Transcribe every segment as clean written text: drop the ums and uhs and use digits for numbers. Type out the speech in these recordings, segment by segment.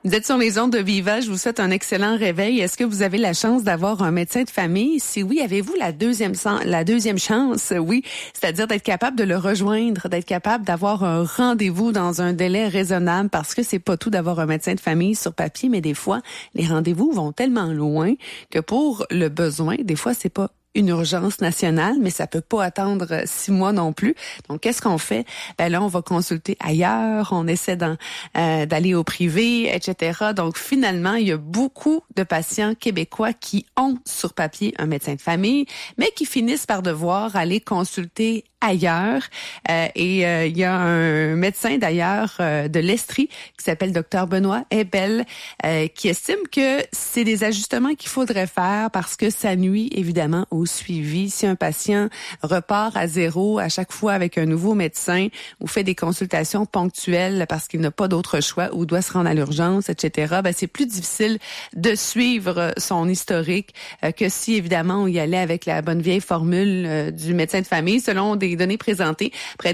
Vous êtes sur les ondes de Viva, je vous souhaite un excellent réveil. Est-ce que vous avez la chance d'avoir un médecin de famille? Si oui, avez-vous la deuxième chance? Oui, c'est-à-dire d'être capable de le rejoindre, d'être capable d'avoir un rendez-vous dans un délai raisonnable, parce que c'est pas tout d'avoir un médecin de famille sur papier, mais des fois, les rendez-vous vont tellement loin que pour le besoin, des fois, c'est pas une urgence nationale, mais ça peut pas attendre 6 mois non plus. Donc, qu'est-ce qu'on fait? Ben là, on va consulter ailleurs, on essaie d'aller au privé, etc. Donc, finalement, il y a beaucoup de patients québécois qui ont sur papier un médecin de famille, mais qui finissent par devoir aller consulter ailleurs. Il y a un médecin d'ailleurs de l'Estrie qui s'appelle Dr Benoît Hebel qui estime que c'est des ajustements qu'il faudrait faire parce que ça nuit évidemment au suivi. Si un patient repart à zéro à chaque fois avec un nouveau médecin ou fait des consultations ponctuelles parce qu'il n'a pas d'autre choix ou doit se rendre à l'urgence, etc., ben c'est plus difficile de suivre son historique que si évidemment on y allait avec la bonne vieille formule du médecin de famille. Selon des données présentées, près de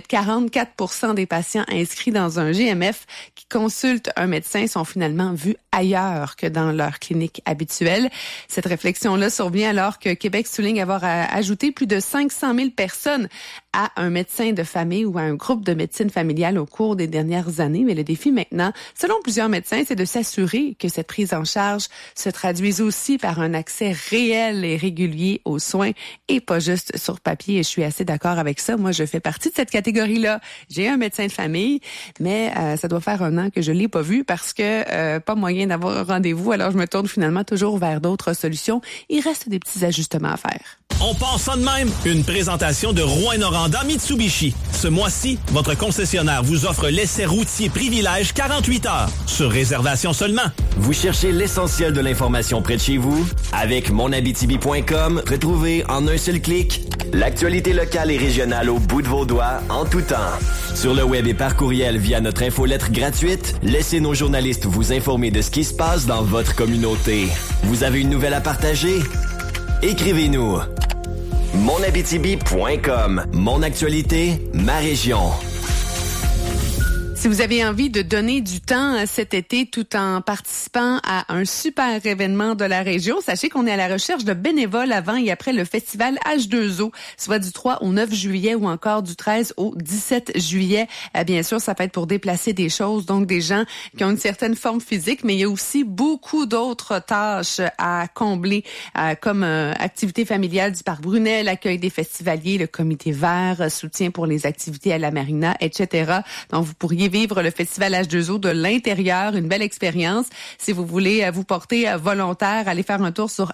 44% des patients inscrits dans un GMF qui consultent un médecin sont finalement vus ailleurs que dans leur clinique habituelle. Cette réflexion-là survient alors que Québec souligne avoir ajouté plus de 500 000 personnes à un médecin de famille ou à un groupe de médecine familiale au cours des dernières années. Mais le défi maintenant, selon plusieurs médecins, c'est de s'assurer que cette prise en charge se traduise aussi par un accès réel et régulier aux soins et pas juste sur papier. Et je suis assez d'accord avec ça. Moi, je fais partie de cette catégorie-là. J'ai un médecin de famille, mais ça doit faire 1 an que je l'ai pas vu parce que pas moyen d'avoir un rendez-vous. Alors, je me tourne finalement toujours vers d'autres solutions. Il reste des petits ajustements à faire. On passe ça de même. Une présentation de Rouyn-Noranda Mitsubishi. Ce mois-ci, votre concessionnaire vous offre l'essai routier privilège 48 heures. Sur réservation seulement. Vous cherchez l'essentiel de l'information près de chez vous? Avec monabitibi.com, retrouvez en un seul clic l'actualité locale et régionale au bout de vos doigts en tout temps. Sur le web et par courriel via notre infolettre gratuite, laissez nos journalistes vous informer de ce qui se passe dans votre communauté. Vous avez une nouvelle à partager? Écrivez-nous. monabitibi.com. Mon actualité, ma région. Si vous avez envie de donner du temps cet été tout en participant à un super événement de la région, sachez qu'on est à la recherche de bénévoles avant et après le festival H2O, soit du 3 au 9 juillet ou encore du 13 au 17 juillet. Bien sûr, ça peut être pour déplacer des choses, donc des gens qui ont une certaine forme physique, mais il y a aussi beaucoup d'autres tâches à combler, comme activités familiales du Parc Brunet, l'accueil des festivaliers, le comité vert, soutien pour les activités à la marina, etc. Donc, vous pourriez vivre le festival H2O de l'intérieur, une belle expérience. Si vous voulez vous porter volontaire, allez faire un tour sur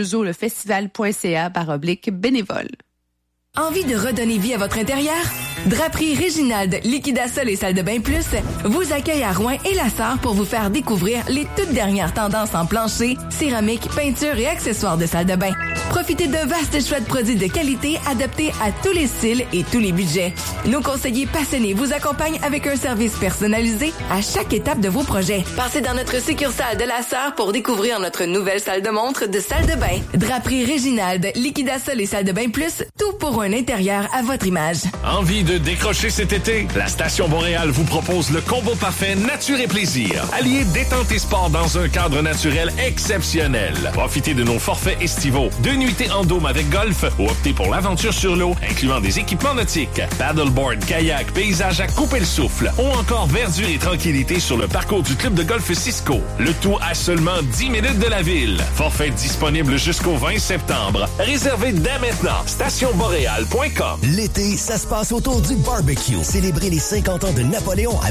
h2olefestival.ca/bénévole. Envie de redonner vie à votre intérieur? Draperie Réginald, Liquidasol et Salle de Bain Plus vous accueille à Rouyn et la Sarre pour vous faire découvrir les toutes dernières tendances en plancher, céramique, peinture et accessoires de salle de bain. Profitez de vastes choix de produits de qualité adaptés à tous les styles et tous les budgets. Nos conseillers passionnés vous accompagnent avec un service personnalisé à chaque étape de vos projets. Passez dans notre succursale de la Sarre pour découvrir notre nouvelle salle de montre de salle de bain. Draperie Réginald, Liquidasol et Salle de Bain Plus, tout pour un intérieur à votre image. Envie de décrocher cet été? La Station Boréal vous propose le combo parfait nature et plaisir. Alliez détente et sport dans un cadre naturel exceptionnel. Profitez de nos forfaits estivaux. 2 nuitées en dôme avec golf ou optez pour l'aventure sur l'eau, incluant des équipements nautiques, paddleboard, kayak, paysage à couper le souffle ou encore verdure et tranquillité sur le parcours du club de golf Cisco. Le tout à seulement 10 minutes de la ville. Forfait disponible jusqu'au 20 septembre. Réservez dès maintenant. stationboréal.com. L'été, ça se passe autour du barbecue. Célébrez les 50 ans de Napoléon